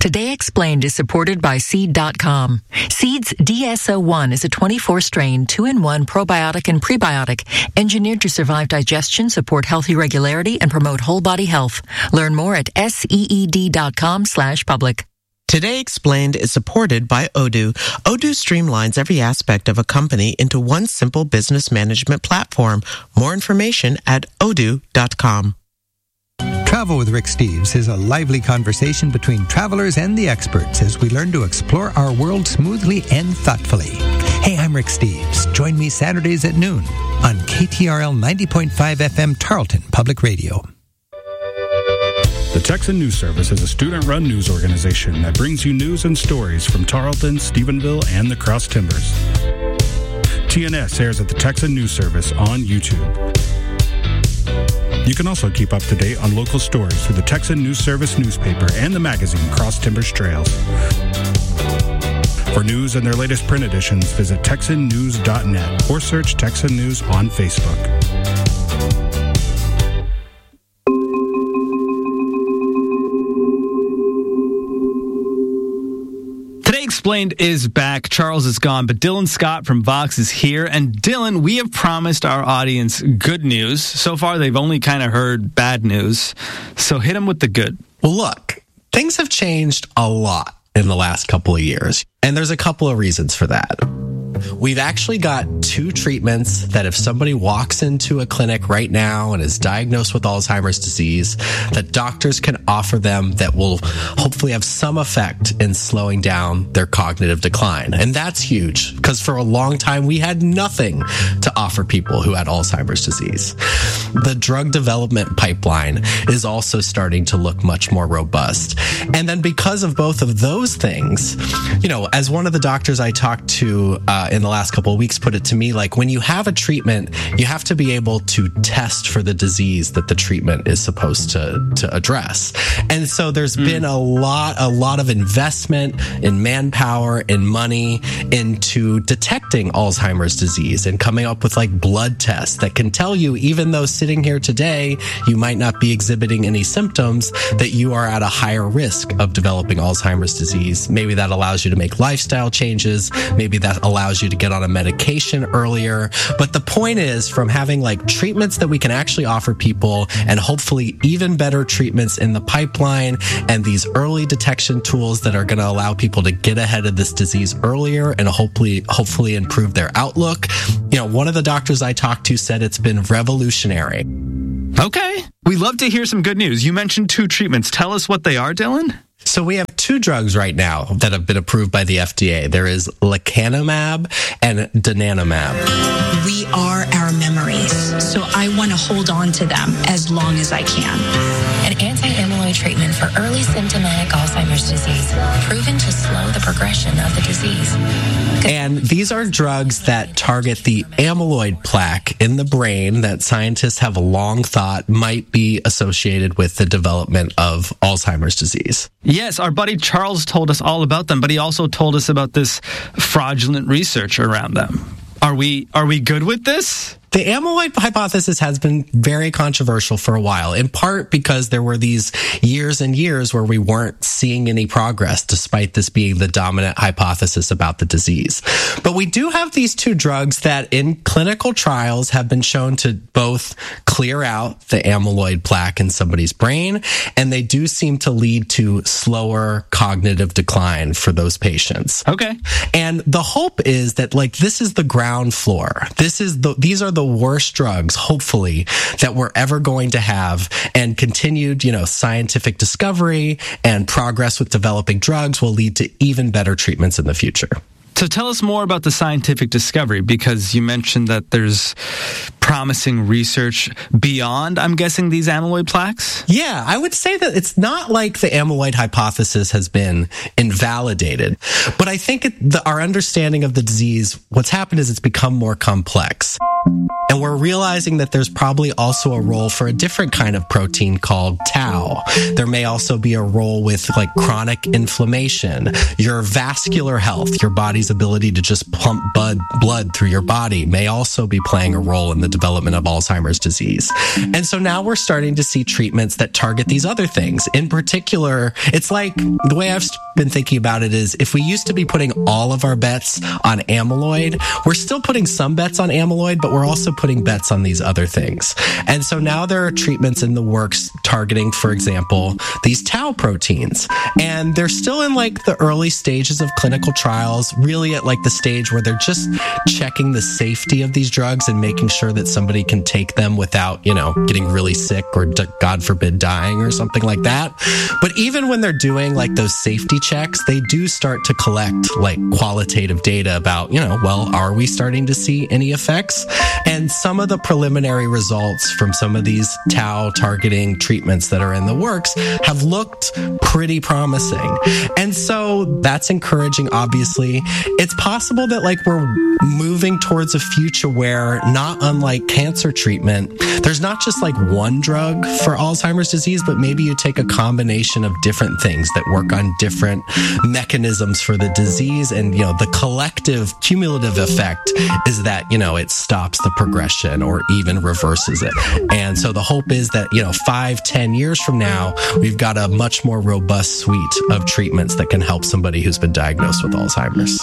Today Explained is supported by Seed.com. Seed's DSO1 is a 24-strain, 2-in-1 probiotic and prebiotic, engineered to survive digestion, support healthy regularity, and promote whole body health. Learn more at seed.com/public. Today Explained is supported by Odoo. Odoo streamlines every aspect of a company into one simple business management platform. More information at odoo.com. Travel with Rick Steves is a lively conversation between travelers and the experts as we learn to explore our world smoothly and thoughtfully. Hey, I'm Rick Steves. Join me Saturdays at noon on KTRL 90.5 FM Tarleton Public Radio. The Texan News Service is a student-run news organization that brings you news and stories from Tarleton, Stephenville, and the Cross Timbers. TNS airs at the Texan News Service on YouTube. You can also keep up to date on local stories through the Texan News Service newspaper and the magazine Cross Timbers Trails. For news and their latest print editions, visit TexanNews.net or search Texan News on Facebook. Explained is back. Charles is gone, but Dylan Scott from Vox is here. And Dylan, we have promised our audience good news. So far, they've only kind of heard bad news. So hit them with the good. Well, look, things have changed a lot in the last couple of years. And there's a couple of reasons for that. We've actually got 2 treatments that if somebody walks into a clinic right now and is diagnosed with Alzheimer's disease, that doctors can offer them that will hopefully have some effect in slowing down their cognitive decline. And that's huge because for a long time we had nothing to offer people who had Alzheimer's disease. The drug development pipeline is also starting to look much more robust. And then because of both of those things, you know, as one of the doctors I talked to in the last couple of weeks put it to me, like when you have a treatment, you have to be able to test for the disease that the treatment is supposed to address. And so there's been a lot of investment in manpower and money into detecting Alzheimer's disease and coming up with like blood tests that can tell you, even though sitting here today, you might not be exhibiting any symptoms, that you are at a higher risk of developing Alzheimer's disease. Maybe that allows you to make lifestyle changes. Maybe that allows you to get on a medication earlier. But the point is, from having like treatments that we can actually offer people and hopefully even better treatments in the pipeline and these early detection tools that are going to allow people to get ahead of this disease earlier and hopefully improve their outlook. You know, one of the doctors I talked to said it's been revolutionary. Okay. We love to hear some good news. You mentioned 2 treatments. Tell us what they are, Dylan. So we have 2 drugs right now that have been approved by the FDA. There is lecanemab and donanemab. We are our memories, so I want to hold on to them as long as I can. An anti-amyloid treatment for early symptomatic Alzheimer's disease, proven to slow the progression of the disease. And these are drugs that target the amyloid plaque in the brain that scientists have long thought might be associated with the development of Alzheimer's disease. Yes, our buddy Charles told us all about them, but he also told us about this fraudulent research around them. Are we good with this? The amyloid hypothesis has been very controversial for a while, in part because there were these years and years where we weren't seeing any progress, despite this being the dominant hypothesis about the disease. But we do have these 2 drugs that in clinical trials have been shown to both clear out the amyloid plaque in somebody's brain, and they do seem to lead to slower cognitive decline for those patients. Okay. And the hope is that, like, this is the ground floor. These are the worst drugs, hopefully, that we're ever going to have, and continued, scientific discovery and progress with developing drugs will lead to even better treatments in the future. So tell us more about the scientific discovery, because you mentioned that there's promising research beyond, I'm guessing, these amyloid plaques? Yeah, I would say that it's not like the amyloid hypothesis has been invalidated, but I think our understanding of the disease, what's happened is it's become more complex. And we're realizing that there's probably also a role for a different kind of protein called tau. There may also be a role with like chronic inflammation. Your vascular health, your body's ability to just pump blood through your body, may also be playing a role in the development of Alzheimer's disease. And so now we're starting to see treatments that target these other things. In particular, it's like the way I've been thinking about it is if we used to be putting all of our bets on amyloid, we're still putting some bets on amyloid, but we're also putting bets on these other things. And so now there are treatments in the works targeting, for example, these tau proteins. And they're still in like the early stages of clinical trials, really at like the stage where they're just checking the safety of these drugs and making sure that somebody can take them without, getting really sick or God forbid dying or something like that. But even when they're doing like those safety checks, they do start to collect like qualitative data about, are we starting to see any effects? And some of the preliminary results from some of these tau targeting treatments that are in the works have looked pretty promising. And so that's encouraging, obviously. It's possible that like we're moving towards a future where, not unlike cancer treatment, there's not just like one drug for Alzheimer's disease, but maybe you take a combination of different things that work on different mechanisms for the disease. And, the collective cumulative effect is that, it stops the progression or even reverses it. And so the hope is that, 5-10 years from now, we've got a much more robust suite of treatments that can help somebody who's been diagnosed with Alzheimer's.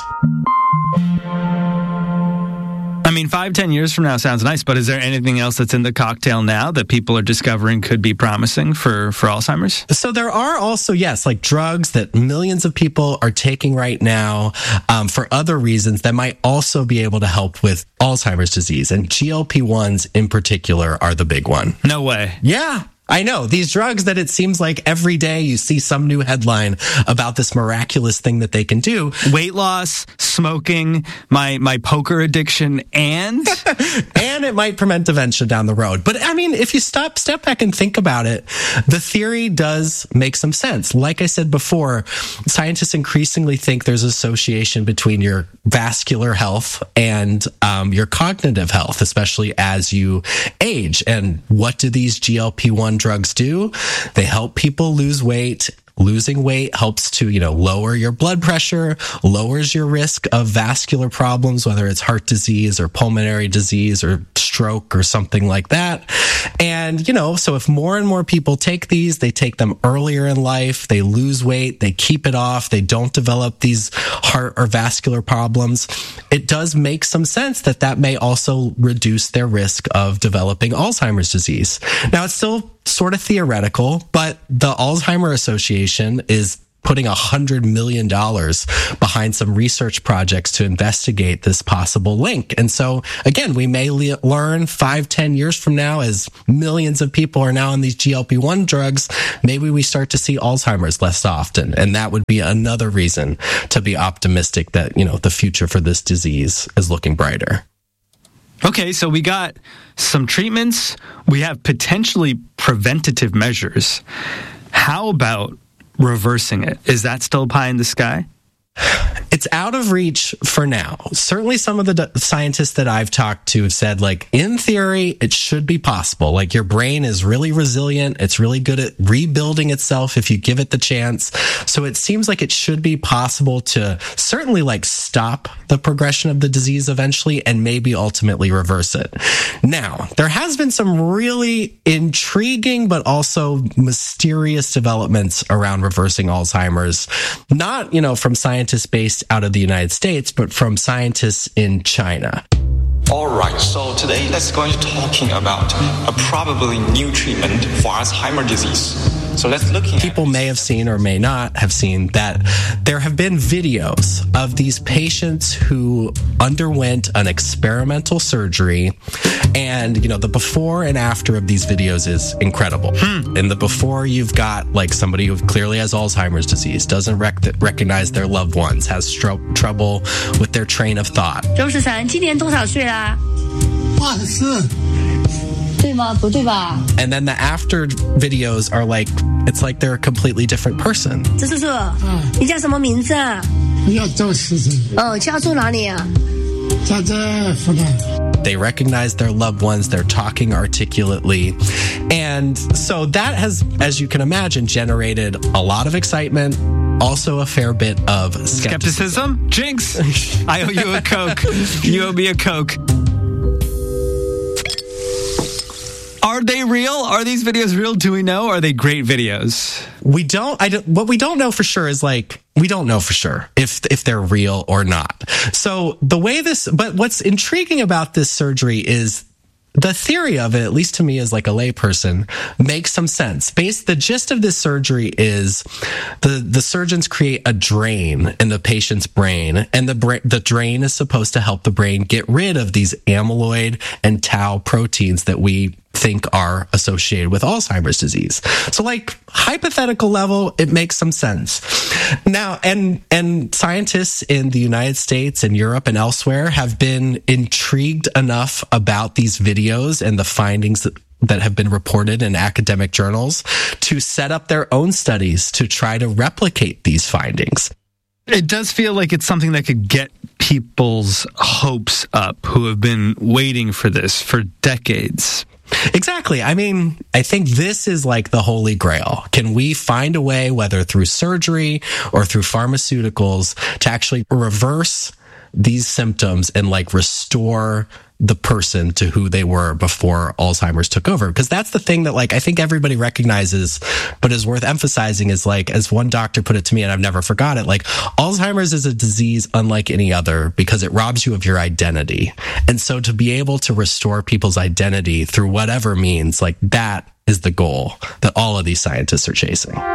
I mean, 5-10 years from now sounds nice, but is there anything else that's in the cocktail now that people are discovering could be promising for Alzheimer's? So there are also, yes, like drugs that millions of people are taking right now for other reasons that might also be able to help with Alzheimer's disease. And GLP-1s in particular are the big one. No way. Yeah. I know, these drugs that it seems like every day you see some new headline about this miraculous thing that they can do. Weight loss, smoking, my poker addiction, and and it might prevent dementia down the road. But I mean, if you step back and think about it, the theory does make some sense. Like I said before, scientists increasingly think there's association between your vascular health and your cognitive health, especially as you age. And what do these GLP-1 drugs do? They help people lose weight. Losing weight helps to, lower your blood pressure, lowers your risk of vascular problems, whether it's heart disease or pulmonary disease or stroke or something like that. And, so if more and more people take these, they take them earlier in life, they lose weight, they keep it off, they don't develop these heart or vascular problems, it does make some sense that may also reduce their risk of developing Alzheimer's disease. Now, it's still sort of theoretical, but the Alzheimer Association is putting $100 million behind some research projects to investigate this possible link. And so, again, we may learn 5-10 years from now, as millions of people are now on these GLP-1 drugs, maybe we start to see Alzheimer's less often. And that would be another reason to be optimistic that, the future for this disease is looking brighter. Okay, so we got some treatments. We have potentially preventative measures. How about reversing it? Is that still pie in the sky? It's out of reach for now. Certainly some of the scientists that I've talked to have said, like, in theory, it should be possible. Like, your brain is really resilient. It's really good at rebuilding itself if you give it the chance. So it seems like it should be possible to certainly, like, stop the progression of the disease eventually and maybe ultimately reverse it. Now, there has been some really intriguing but also mysterious developments around reversing Alzheimer's. Not, from scientists based out of the United States, but from scientists in China. All right, so today let's go into talking about a probably new treatment for Alzheimer's disease. So let's look at people may have seen or may not have seen that there have been videos of these patients who underwent an experimental surgery, and the before and after of these videos is incredible. In the before, you've got like somebody who clearly has Alzheimer's disease, doesn't recognize their loved ones, has trouble with their train of thought. 63，今年多少岁啦？84。对吗？不对吧？ And then the after videos are like, it's like they're a completely different person. 这叔叔，你叫什么名字啊？ 我叫周先生。 哦，家住哪里啊？ 家在湖南。 They recognize their loved ones. They're talking articulately. And so that has, as you can imagine, generated a lot of excitement, also a fair bit of skepticism. Jinx! I owe you a Coke. You owe me a Coke. Are they real? Are these videos real? Do we know? Are they great videos? What we don't know for sure is we don't know for sure if they're real or not. So but what's intriguing about this surgery is the theory of it, at least to me as like a layperson, makes some sense. The gist of this surgery is the surgeons create a drain in the patient's brain, and the drain is supposed to help the brain get rid of these amyloid and tau proteins that we think are associated with Alzheimer's disease. So like hypothetical level, it makes some sense. Now, and scientists in the United States and Europe and elsewhere have been intrigued enough about these videos and the findings that have been reported in academic journals to set up their own studies to try to replicate these findings. It does feel like it's something that could get people's hopes up who have been waiting for this for decades. Exactly. I mean, I think this is like the holy grail. Can we find a way, whether through surgery or through pharmaceuticals, to actually reverse these symptoms and like restore the person to who they were before Alzheimer's took over? Because that's the thing that like I think everybody recognizes, but is worth emphasizing is like, as one doctor put it to me, and I've never forgot it, like Alzheimer's is a disease unlike any other because it robs you of your identity. And so to be able to restore people's identity through whatever means, like that is the goal that all of these scientists are chasing.